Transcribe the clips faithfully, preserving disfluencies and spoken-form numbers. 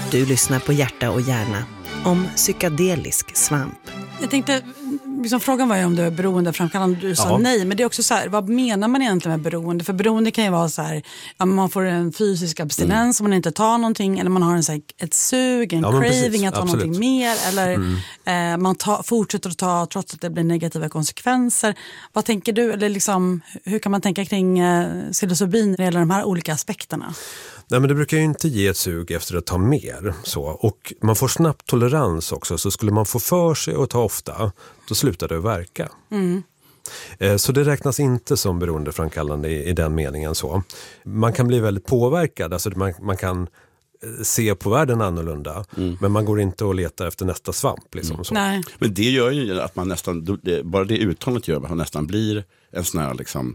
Du lyssnar på Hjärta och hjärna om psykedelisk svamp. Jag tänkte, liksom, frågan var ju om du är beroendeframkallande. Du sa ja. nej, men det är också så här, vad menar man egentligen med beroende? För beroende kan ju vara så här, ja, man får en fysisk abstinens mm. om man inte tar någonting, eller man har en, så här, ett sug, en ja, craving att ta Absolut. någonting mer, eller mm. eh, man ta, fortsätter att ta trots att det blir negativa konsekvenser. Vad tänker du, eller liksom, hur kan man tänka kring eh, psilocybin när det gäller de här olika aspekterna? Nej, men det brukar ju inte ge ett sug efter att ta mer. Så. Och man får snabbt tolerans också. Så skulle man få för sig att ta ofta, då slutar det att verka. Mm. Så det räknas inte som beroendeframkallande i, i den meningen. Så. Man kan bli väldigt påverkad. Alltså man, man kan se på världen annorlunda. Mm. Men man går inte och letar efter nästa svamp. Liksom, mm. så. Nej. Men det gör ju att man nästan, bara det uttalet gör att man nästan blir en sån här liksom...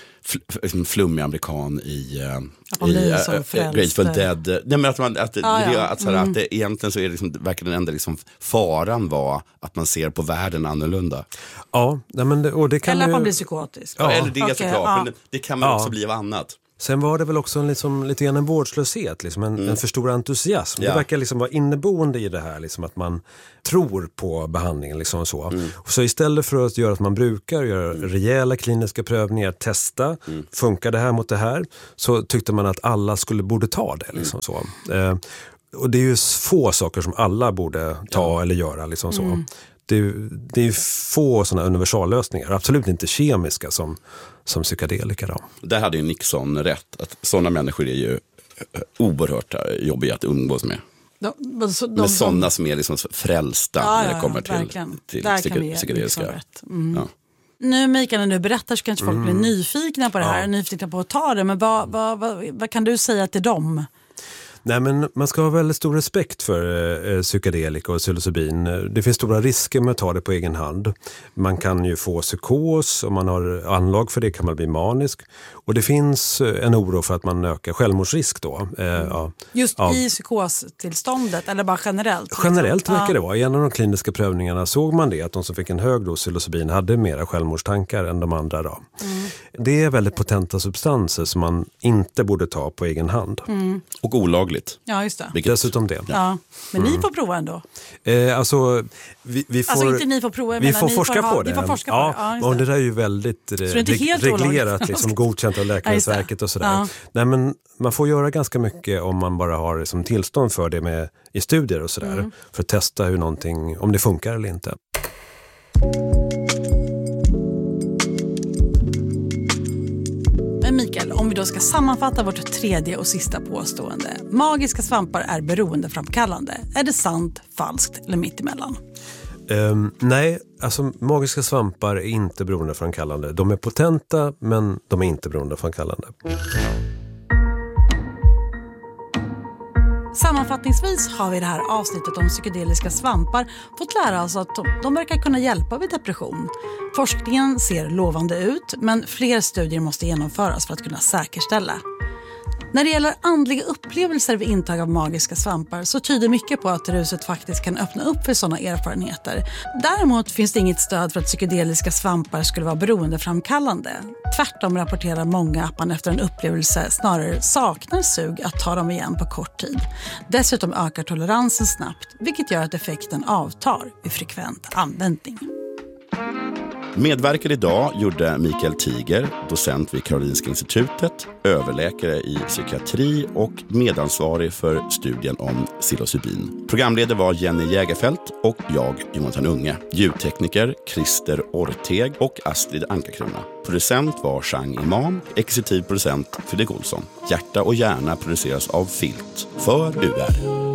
Fl- flummig amerikan i, uh, i uh, Grateful Dead. Nej, men att, man, att, ah, det, ja. att, så här, mm. att det egentligen så är det liksom, verkar den enda liksom, faran var att man ser på världen annorlunda. Ja, men det, och det kan eller att ju... man blir psykotisk. Ja, eller det är okay, såklart, ja. men det kan man ja. också bli av annat. Sen var det väl också en, liksom, lite grann en vårdslöshet, liksom, en, mm. en för stor entusiasm. Ja. Det verkar liksom vara inneboende i det här, liksom, att man tror på behandlingen. Liksom, så. Mm. Så istället för att göra att man brukar göra mm. rejäla kliniska prövningar, testa, mm. funkar det här mot det här, så tyckte man att alla skulle borde ta det. Liksom, mm. så. Eh, och det är ju få saker som alla borde ta ja. eller göra. Liksom, så. Mm. Det, är, det är få sådana universallösningar, absolut inte kemiska som, som psykedelika. Då. Där hade ju Nixon rätt, att sådana människor är ju oerhört jobbiga att umgås med. De, de, de, med sådana som är liksom frälsta ja, när det kommer till, till psyke, psykedeliska. Mm. Ja. Nu Mikael, när du berättar så kanske folk mm. blir nyfikna på det här, ja. nyfikna på att ta det, men vad, vad, vad, vad kan du säga till dem? Nej, men man ska ha väldigt stor respekt för eh, psykedelika och psilocybin. Det finns stora risker med att ta det på egen hand. Man kan ju få psykos, om man har anlag för det kan man bli manisk. Och det finns en oro för att man ökar självmordsrisk då. Eh, ja, Just ja. i psykostillståndet eller bara generellt? Generellt liksom. verkar det vara. I en av de kliniska prövningarna såg man det, att de som fick en hög dos psilocybin hade mera självmordstankar än de andra. Då. Mm. Det är väldigt potenta substanser som man inte borde ta på egen hand. Mm. Och olagligt. Ja, just det. Vilket... Dessutom det. Ja. Men mm. ni får prova ändå. Eh, alltså, vi, vi får, alltså inte ni får prova. Vi får forska får på ha, det. Vi får forska ja, på det. Ja, och det där är ju väldigt reg- reglerat, liksom, godkänt av Läkemedelsverket och sådär. Ja. Nej, men man får göra ganska mycket om man bara har liksom, tillstånd för det med, i studier och sådär. Mm. För att testa hur någonting, om det funkar eller inte. Mikael, om vi då ska sammanfatta vårt tredje och sista påstående. Magiska svampar är beroendeframkallande. Är det sant, falskt eller mittemellan? Um, nej, alltså magiska svampar är inte beroendeframkallande. De är potenta, men de är inte beroendeframkallande. Sammanfattningsvis har vi i det här avsnittet om psykedeliska svampar fått lära oss att de, de verkar kunna hjälpa vid depression. Forskningen ser lovande ut, men fler studier måste genomföras för att kunna säkerställa. När det gäller andliga upplevelser vid intag av magiska svampar så tyder mycket på att ruset faktiskt kan öppna upp för sådana erfarenheter. Däremot finns det inget stöd för att psykedeliska svampar skulle vara beroendeframkallande. Tvärtom rapporterar många att man efter en upplevelse snarare saknar sug att ta dem igen på kort tid. Dessutom ökar toleransen snabbt, vilket gör att effekten avtar vid frekvent användning. Medverkade idag gjorde Mikael Tiger, docent vid Karolinska institutet, överläkare i psykiatri och medansvarig för studien om psilocybin. Programledare var Jenny Jägerfelt och jag, Jonathan Unge. Ljudtekniker Christer Orteg och Astrid Ankarkrona. Producent var Chang Imam, exekutiv producent Fredrik Olsson. Hjärta och hjärna produceras av Filt för U R.